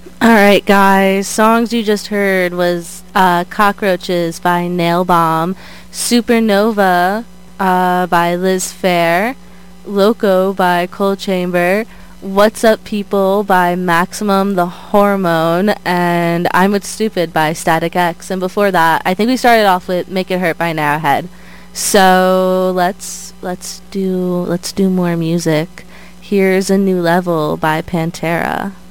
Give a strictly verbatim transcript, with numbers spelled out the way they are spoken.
Alright, guys. Songs you just heard was uh, Cockroaches by Nail Bomb, Supernova uh, by Liz Phair, Loco by Cold Chamber, What's Up People by Maximum the Hormone, and I'm With Stupid by Static X. And before that, I think we started off with Make It Hurt by Narrowhead. So let's let's do let's do more music. Here's A New Level by Pantera.